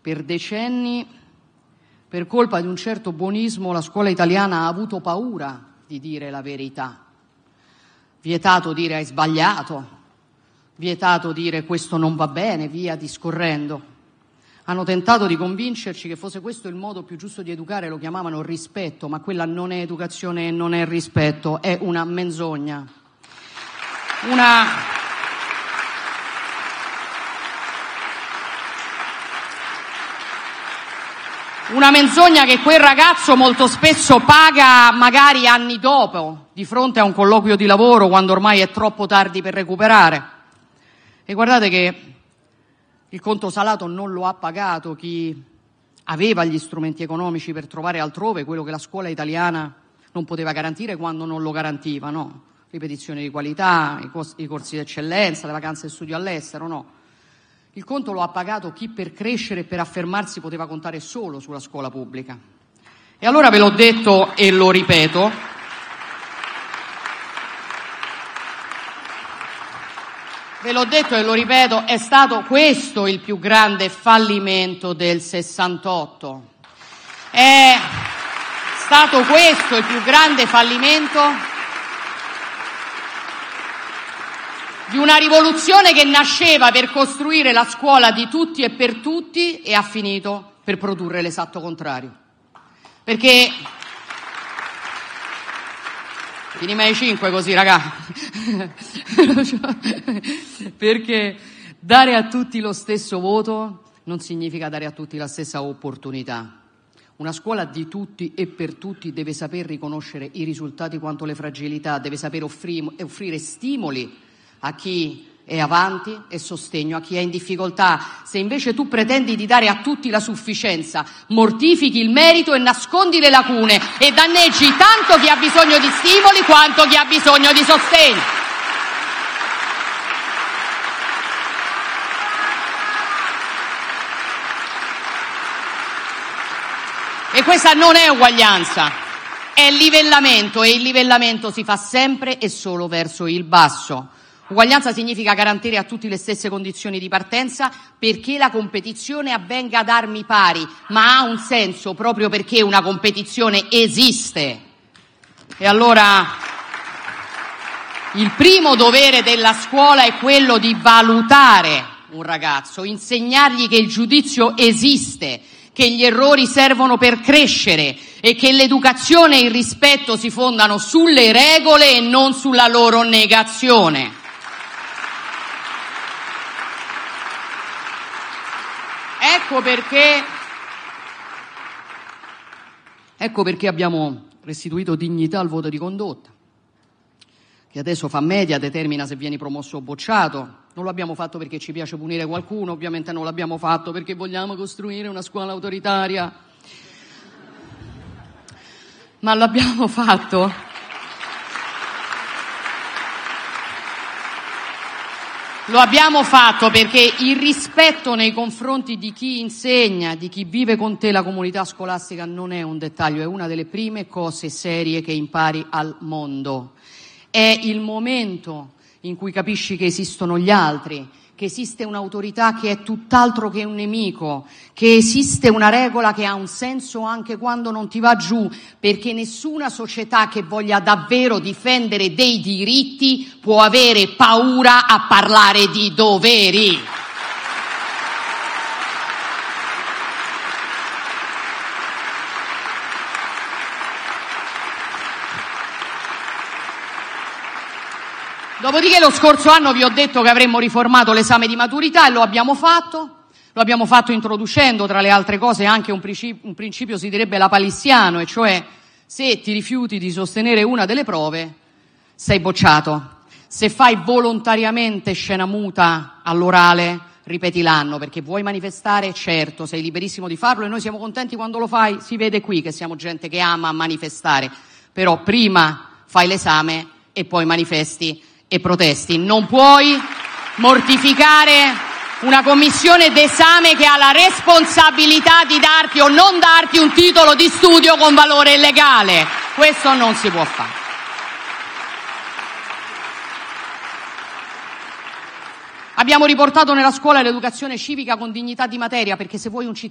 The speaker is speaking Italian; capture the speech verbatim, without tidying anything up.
Per decenni, per colpa di un certo buonismo, la scuola italiana ha avuto paura di dire la verità. Vietato dire hai sbagliato, vietato dire questo non va bene, via discorrendo. Hanno tentato di convincerci che fosse questo il modo più giusto di educare, lo chiamavano rispetto, ma quella non è educazione e non è rispetto, è una menzogna. Una... Una menzogna che quel ragazzo molto spesso paga magari anni dopo, di fronte a un colloquio di lavoro, quando ormai è troppo tardi per recuperare. E guardate che il conto salato non lo ha pagato chi aveva gli strumenti economici per trovare altrove quello che la scuola italiana non poteva garantire quando non lo garantiva, no? Ripetizioni di qualità, i, cos- i corsi d'eccellenza, le vacanze di studio all'estero, no? Il conto lo ha pagato chi per crescere e per affermarsi poteva contare solo sulla scuola pubblica. E allora ve l'ho detto e lo ripeto, ve l'ho detto e lo ripeto, è stato questo il più grande fallimento del sessantotto. È stato questo il più grande fallimento di una rivoluzione che nasceva per costruire la scuola di tutti e per tutti e ha finito per produrre l'esatto contrario. Perché finiamo ai cinque così, raga. Perché dare a tutti lo stesso voto non significa dare a tutti la stessa opportunità. Una scuola di tutti e per tutti deve saper riconoscere i risultati quanto le fragilità, deve saper offrire, offrire stimoli a chi è avanti e sostegno a chi è in difficoltà. Se invece tu pretendi di dare a tutti la sufficienza, mortifichi il merito e nascondi le lacune e danneggi tanto chi ha bisogno di stimoli quanto chi ha bisogno di sostegno. E questa non è uguaglianza, è livellamento, e il livellamento si fa sempre e solo verso il basso. Uguaglianza significa garantire a tutti le stesse condizioni di partenza perché la competizione avvenga ad armi pari, ma ha un senso proprio perché una competizione esiste. E allora il primo dovere della scuola è quello di valutare un ragazzo, insegnargli che il giudizio esiste, che gli errori servono per crescere e che l'educazione e il rispetto si fondano sulle regole e non sulla loro negazione. Ecco perché, ecco perché abbiamo restituito dignità al voto di condotta, che adesso fa media, determina se vieni promosso o bocciato. Non lo abbiamo fatto perché ci piace punire qualcuno, ovviamente non l'abbiamo fatto perché vogliamo costruire una scuola autoritaria, ma l'abbiamo fatto Lo abbiamo fatto perché il rispetto nei confronti di chi insegna, di chi vive con te la comunità scolastica non è un dettaglio, è una delle prime cose serie che impari al mondo. È il momento in cui capisci che esistono gli altri, che esiste un'autorità che è tutt'altro che un nemico, che esiste una regola che ha un senso anche quando non ti va giù, perché nessuna società che voglia davvero difendere dei diritti può avere paura a parlare di doveri. Dopodiché lo scorso anno vi ho detto che avremmo riformato l'esame di maturità e lo abbiamo fatto, lo abbiamo fatto introducendo tra le altre cose anche un principio, un principio si direbbe lapalissiano, e cioè se ti rifiuti di sostenere una delle prove sei bocciato, se fai volontariamente scena muta all'orale ripeti l'anno, perché vuoi manifestare, certo, sei liberissimo di farlo e noi siamo contenti quando lo fai, si vede qui che siamo gente che ama manifestare, però prima fai l'esame e poi manifesti e protesti. Non puoi mortificare una commissione d'esame che ha la responsabilità di darti o non darti un titolo di studio con valore legale. Questo non si può fare. Abbiamo riportato nella scuola l'educazione civica con dignità di materia, perché se vuoi un cittadino